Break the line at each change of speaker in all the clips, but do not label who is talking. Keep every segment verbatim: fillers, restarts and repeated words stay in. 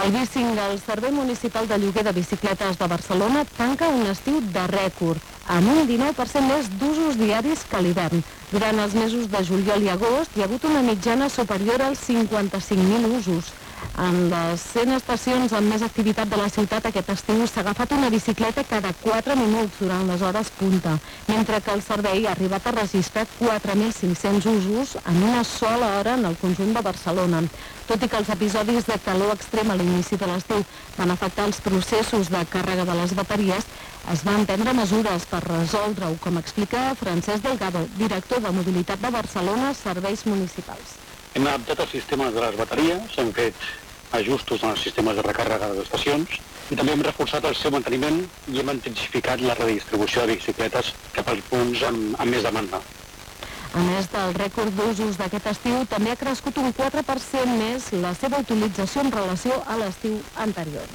El Bicing, el Servei Municipal de Lloguer de Bicicletes de Barcelona, tanca un estiu de rècord, amb un dinou per cent més d'usos diaris que a l'hivern. Durant els mesos de juliol i agost hi ha hagut una mitjana superior als cinquanta-cinc mil usos. En les cent estacions amb més activitat de la ciutat aquest estiu s'ha agafat una bicicleta cada quatre minuts durant les hores punta, mentre que el servei ha arribat a registrar quatre mil cinc-cents usos en una sola hora en el conjunt de Barcelona. Tot i que els episodis de calor extrem a l'inici de l'estiu van afectar els processos de càrrega de les bateries, es van prendre mesures per resoldre-ho, com explica Francesc Delgado, director de Mobilitat de Barcelona Serveis Municipals.
Hem adaptat els sistemes de les bateries, hem fet ajustos en els sistemes de recàrrega de les estacions i també hem reforçat el seu manteniment i hem intensificat la redistribució de bicicletes cap als punts amb, amb més demanda.
A més del rècord d'usos d'aquest estiu, també ha crescut un quatre per cent més la seva utilització en relació a l'estiu anterior.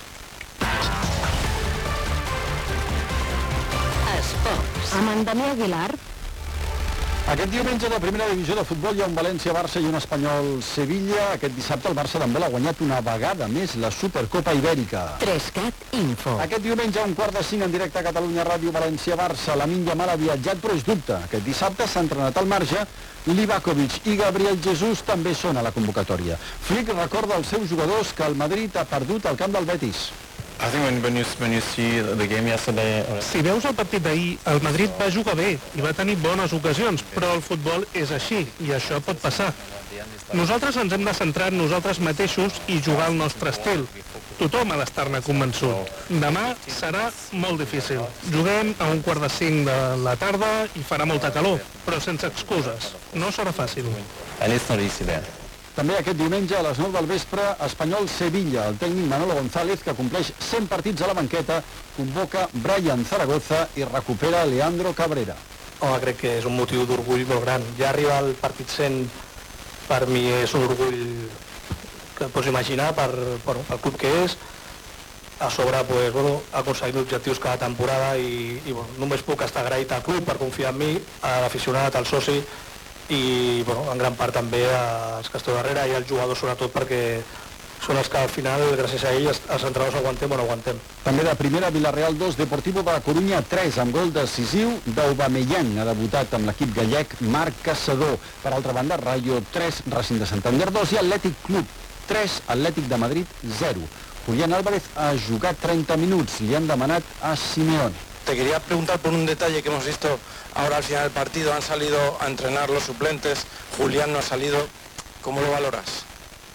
Esports. Amb en Damià Aguilar.
Aquest diumenge de primera divisió de futbol hi ha un València-Barça i un Espanyol-Sevilla. Aquest dissabte el Barça també l'ha guanyat una vegada més la Supercopa Ibèrica.
Trescat Info.
Aquest diumenge a un quart de cinc en directe a Catalunya Ràdio València-Barça. Lamine Yamal ha viatjat però és dubte. Aquest dissabte s'ha entrenat al marge. Livakovic i Gabriel Jesús també són a la convocatòria. Flick recorda als seus jugadors que el Madrid ha perdut el camp del Betis.
I think when, when, you, when you see the game yesterday...
Si veus el partit d'ahir, el Madrid va jugar bé i va tenir bones ocasions, però el futbol és així i això pot passar. Nosaltres ens hem de centrar en nosaltres mateixos i jugar al nostre estil. Tothom ha d'estar-ne convençut. Demà serà molt difícil. Juguem a un quart de cinc de la tarda i farà molta calor, però sense excuses. No serà fàcil.
And it's not easy there.
També aquest diumenge a les nou del vespre, Espanyol-Sevilla. El tècnic Manolo González, que compleix cent partits a la banqueta, convoca Brian Zaragoza i recupera Leandro Cabrera.
Home, crec que és un motiu d'orgull molt gran. Ja arribar al partit cent per mi és un orgull que et pots imaginar per, per, pel club que és. A sobre, pues, bueno, ha aconseguit objectius cada temporada i, i bueno, només puc estar agraït al club per confiar en mi, a l'aficionat, al soci, i bueno, en gran part també als que esteu darrere i als jugadors sobretot perquè són els que al final, gràcies a ells, els entrenadors aguantem o no aguantem.
També de primera, Villarreal dos, Deportivo de la Corunya tres, amb gol decisiu d'Aubameyang. Ha debutat amb l'equip gallec Marc Caçador. Per altra banda, Rayo tres, Racing de Santander dos i Atlètic Club tres, Atlètic de Madrid zero. Julián Álvarez ha jugat treinta minuts, li han demanat a Simeone.
Te quería preguntar por un detalle que hemos visto ahora al final del partido. Han salido a entrenar los suplentes, Julián no ha salido. ¿Cómo lo valoras?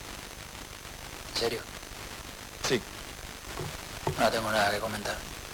¿En serio?
Sí.
No tengo nada que comentar.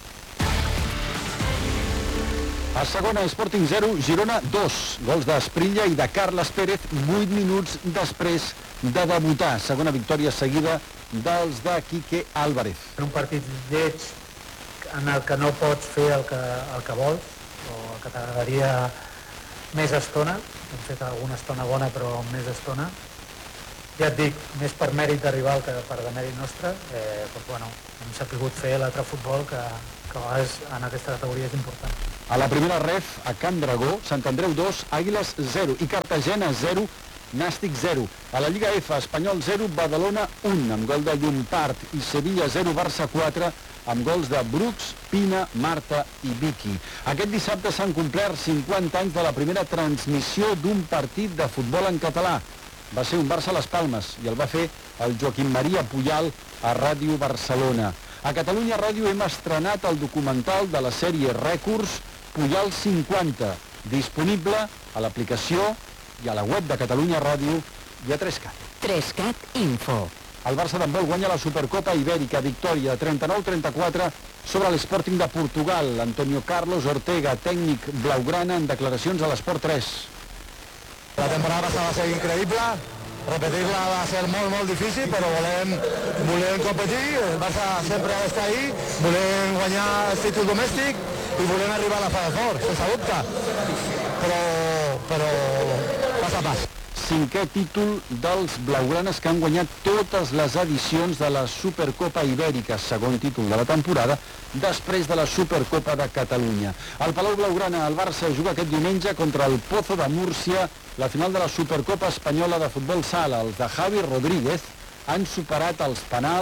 A segona, Sporting zero, Girona dos. Gols d'Esprilla i de Carles Pérez vuit minuts després de debutar. Segona victòria seguida dels de Quique Álvarez.
En un partit lleig en el que no pots fer el que, el que vols o el que t'agradaria més estona. Hem fet alguna estona bona però més estona. Ja et dic, més per mèrit de rival que per demèrit nostre, eh, però bueno, hem sapigut fer l'altre futbol que, que a vegades en aquesta categoria és important.
A la primera ref, a Can Dragó, Sant Andreu dos, Àguiles zero i Cartagena zero, Nàstic zero. A la Lliga F, Espanyol zero, Badalona un, amb gol de Llompart, i Sevilla zero, Barça quatre, amb gols de Brooks, Pina, Marta i Vicky. Aquest dissabte s'han complert cinquanta anys de la primera transmissió d'un partit de futbol en català. Va ser un Barça a les Palmes i el va fer el Joaquim Maria Puyal a Ràdio Barcelona. A Catalunya Ràdio hem estrenat el documental de la sèrie Rècords Puyal cinquanta, disponible a l'aplicació i a la web de Catalunya Ràdio i a Trescat.
Trescat Info.
El Barça d'handbol guanya la Supercopa Ibèrica, victòria trenta-nou a trenta-quatre sobre l'Sporting de Portugal. Antonio Carlos Ortega, tècnic blaugrana, en declaracions a l'Esport tres.
La temporada passada va ser increïble, repetir-la va ser molt, molt difícil, però volem, volem competir, el Barça sempre ha d'estar ahí, volem guanyar el títol domèstic i volem arribar a la Final Four, sense dubte, però, però pas a pas.
Cinquè títol dels blaugranes que han guanyat totes les edicions de la Supercopa Ibèrica, segon títol de la temporada, després de la Supercopa de Catalunya. Al Palau Blaugrana, el Barça juga aquest diumenge contra el Pozo de Múrcia, la final de la Supercopa Espanyola de Futbol Sala. Els de Javi Rodríguez han superat els penals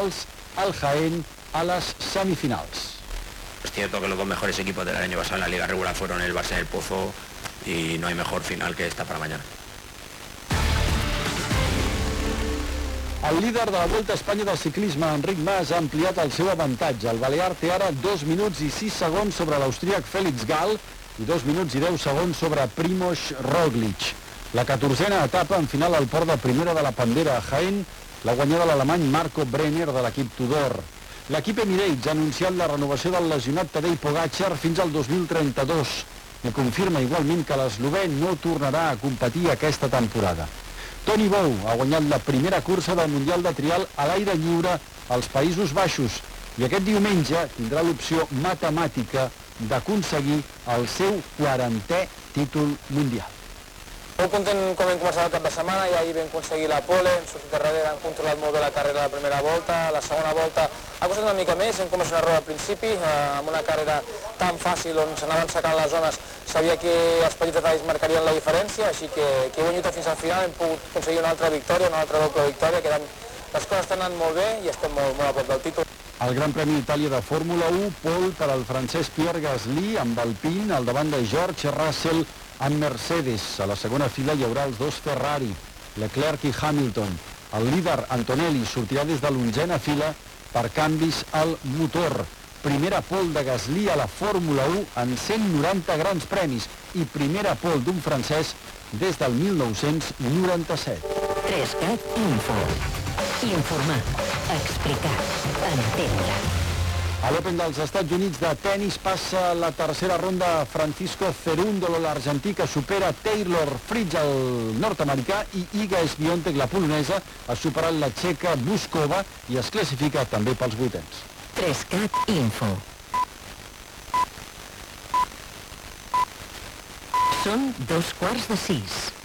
al Jaén a les semifinals.
Es cierto que los dos mejores equipos del año pasado en la Liga regular fueron el Barça y el Pozo y no hay mejor final que esta para mañana.
El líder de la Volta a Espanya del ciclisme, Enric Mas, ha ampliat el seu avantatge. El balear té ara dos minuts i sis segons sobre l'austríac Félix Gall i dos minuts i deu segons sobre Primož Roglič. La catorzena etapa en final al port de Primera de la Pandera a Jaén l'ha guanyada l'alemany Marco Brenner de l'equip Tudor. L'equip Emirates ha anunciat la renovació del lesionat Tadej Pogačar fins al dos mil trenta-dos i confirma igualment que l'eslovè no tornarà a competir aquesta temporada. Toni Bou ha guanyat la primera cursa del Mundial de Trial a l'aire lliure als Països Baixos i aquest diumenge tindrà l'opció matemàtica d'aconseguir el seu quarantè títol mundial.
Molt content com hem començat el cap de setmana, ja ahir vam aconseguir la pole, hem sortit darrere, hem controlat molt bé la carrera de la primera volta, la segona volta ha costat una mica més, hem començat un error al principi, eh, amb una carrera tan fàcil on s'anaven secant les zones, sabia que els petits detalls marcarien la diferència, així que, que he guanyat fins al final, hem pogut aconseguir una altra victòria, una altra doble victòria, que les coses estan anant molt bé i estem molt, molt a prop del títol.
El Gran Premi d'Itàlia de Fórmula u, pole per al francès Pierre Gasly amb Alpine al davant de George Russell amb Mercedes. A la segona fila hi haurà els dos Ferrari, Leclerc i Hamilton. El líder Antonelli sortirà des de l'onzena fila per canvis al motor. Primera pole de Gasly a la Fórmula u en cent noranta grans premis i primera pole d'un francès des del mil nou-cents noranta-set.
Trescat Info. Informar, explicar, entendre.
A l'Open dels Estats Units de tennis passa la tercera ronda Francisco Cerúndolo, l'argentí, que supera Taylor Fritz, el nord-americà, i Iga Swiatek, la polonesa, ha superat la txeca Buskova i es classifica també pels vuitens.
Trescat Info. Són dos quarts de sis.